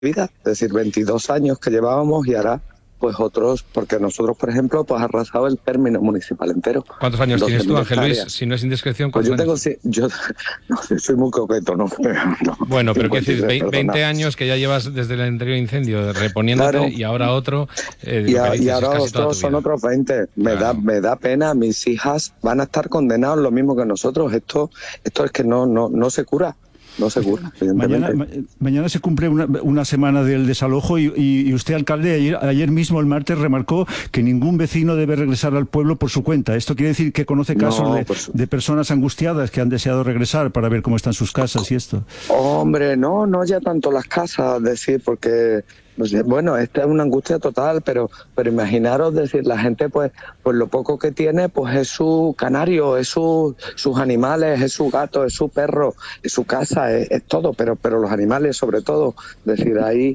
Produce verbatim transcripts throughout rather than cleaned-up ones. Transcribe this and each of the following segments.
vida, es decir, veintidós años que llevábamos y ahora pues otros, porque nosotros, por ejemplo, pues ha arrasado el término municipal entero. ¿Cuántos años tienes tú, Ángel Luis? Si no es indiscreción, pues yo tengo, años? yo no, soy muy coqueto, ¿no? no bueno, pero qué decir, veinte años que ya llevas desde el anterior incendio reponiéndote, claro, y ahora otro. Eh, y, a, dices, y ahora otros son otros veinte. Me, claro. da, me da pena, mis hijas van a estar condenados lo mismo que nosotros. Esto, esto es que no, no, no se cura. No se cura, mañana, ma mañana se cumple una, una semana del desalojo y, y, y usted, alcalde, ayer, ayer mismo, el martes, remarcó que ningún vecino debe regresar al pueblo por su cuenta. ¿Esto quiere decir que conoce casos no, de, su... de personas angustiadas que han deseado regresar para ver cómo están sus casas y esto? Hombre, no, no ya tanto las casas, decir, porque... Bueno, esta es una angustia total, pero pero imaginaros, decir, la gente pues pues lo poco que tiene pues es su canario, es su, sus animales, es su gato, es su perro, es su casa, es, es todo, pero pero los animales sobre todo, decir, ahí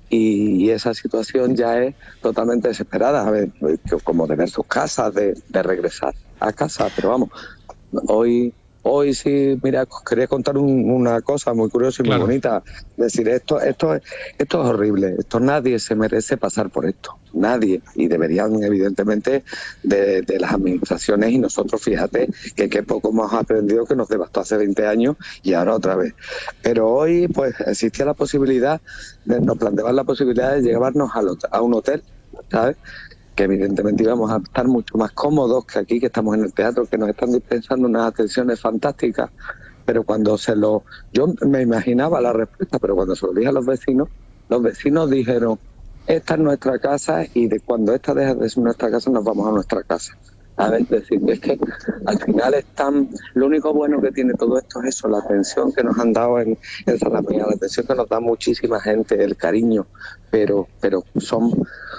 y, y esa situación ya es totalmente desesperada, a ver, como de ver sus casas, de, de regresar a casa, pero vamos, hoy... Hoy sí, mira, quería contar un, una cosa muy curiosa y claro. muy bonita. Decir, esto, esto, esto es horrible. Esto nadie se merece pasar por esto. Nadie. Y deberían, evidentemente, de, de las administraciones y nosotros, fíjate, que qué poco hemos aprendido que nos devastó hace veinte años y ahora otra vez. Pero hoy, pues, existía la posibilidad, de, nos planteaban la posibilidad de llevarnos al, a un hotel, ¿sabes? Que evidentemente íbamos a estar mucho más cómodos que aquí, que estamos en el teatro, que nos están dispensando unas atenciones fantásticas, pero cuando se lo... Yo me imaginaba la respuesta, pero cuando se lo dije a los vecinos, los vecinos dijeron, esta es nuestra casa y de cuando esta deja de ser nuestra casa nos vamos a nuestra casa. A ver, decir, es que al final están... Lo único bueno que tiene todo esto es eso, la atención que nos han dado en, en Zalamea, la atención que nos da muchísima gente, el cariño, pero, pero son...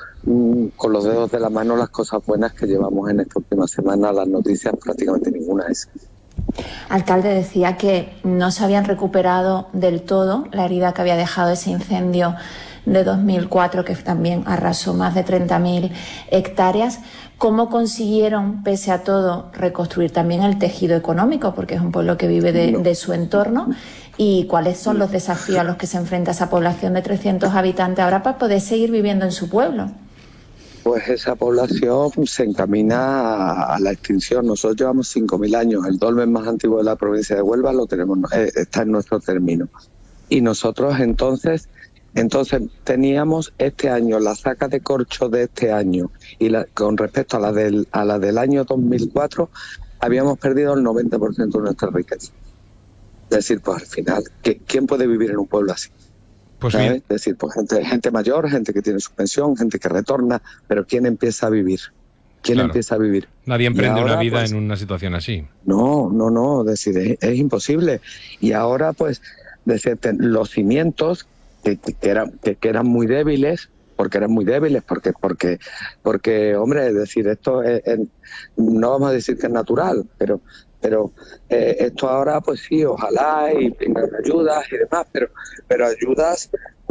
con los dedos de la mano las cosas buenas que llevamos en esta última semana, las noticias prácticamente ninguna es. Alcalde, decía que no se habían recuperado del todo la herida que había dejado ese incendio de dos mil cuatro, que también arrasó más de treinta mil hectáreas. ¿Cómo consiguieron, pese a todo, reconstruir también el tejido económico? Porque es un pueblo que vive de, de su entorno. ¿Y cuáles son los desafíos a los que se enfrenta esa población de trescientos habitantes ahora para poder seguir viviendo en su pueblo? Pues esa población se encamina a la extinción. Nosotros llevamos cinco mil años. El dolmen más antiguo de la provincia de Huelva lo tenemos, está en nuestro término. Y nosotros entonces, entonces teníamos este año, la saca de corcho de este año, y la, con respecto a la, del, a la del año dos mil cuatro, habíamos perdido el noventa por ciento de nuestra riqueza. Es decir, pues al final, ¿quién puede vivir en un pueblo así? Pues bien. Es decir, pues gente, gente mayor, gente que tiene su pensión, gente que retorna, pero ¿quién empieza a vivir? ¿Quién claro. empieza a vivir? Nadie emprende ahora, una vida pues, en una situación así. No, no, no, decir, es, es imposible. Y ahora, pues, decir, los cimientos que, que, eran, que, que eran muy débiles, porque eran muy débiles, porque, porque, porque hombre, es decir, esto es, es, no vamos a decir que es natural, pero... Pero eh, esto ahora, pues sí, ojalá y tengan ayudas y demás, pero pero ayudas,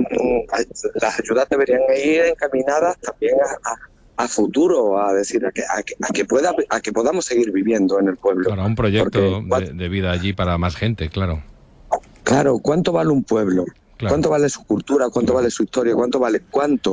las ayudas deberían ir encaminadas también a, a, a futuro, a decir, a que, a, que, a, que pueda, a que podamos seguir viviendo en el pueblo. Claro, un proyecto Porque, de, de vida allí para más gente, claro. Claro, ¿cuánto vale un pueblo? Claro. ¿Cuánto vale su cultura? ¿Cuánto vale su historia? ¿Cuánto vale cuánto?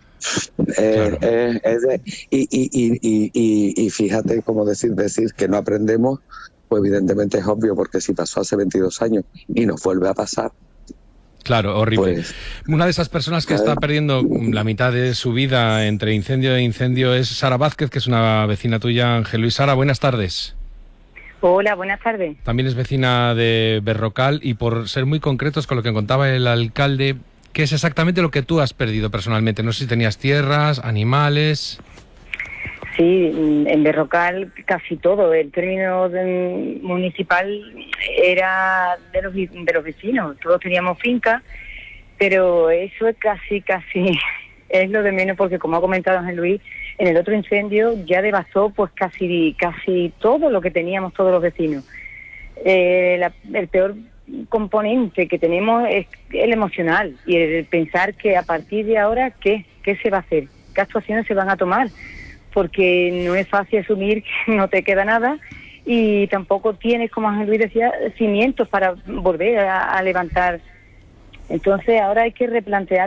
Eh, claro. eh, es de, y, y, y, y, y, y fíjate cómo decir decir que no aprendemos, pues evidentemente es obvio, porque si pasó hace veintidós años y nos vuelve a pasar. Claro, horrible. Pues, una de esas personas que está perdiendo la mitad de su vida entre incendio e incendio es Sara Vázquez, que es una vecina tuya, Ángel Luis. Sara, buenas tardes. Hola, buenas tardes. También es vecina de Berrocal, y por ser muy concretos con lo que contaba el alcalde, ¿qué es exactamente lo que tú has perdido personalmente? No sé si tenías tierras, animales... Sí, en Berrocal casi todo. El término de, municipal era de los, de los vecinos. Todos teníamos fincas, pero eso es casi, casi, es lo de menos, porque como ha comentado Ángel Luis, en el otro incendio ya devastó pues casi, casi todo lo que teníamos todos los vecinos. Eh, la, el peor componente que tenemos es el emocional, y el pensar que a partir de ahora, ¿qué? ¿Qué se va a hacer? ¿Qué actuaciones se van a tomar? Porque no es fácil asumir que no te queda nada, y tampoco tienes, como Ángel Luis decía, cimientos para volver a, a levantar Entonces ahora hay que replantear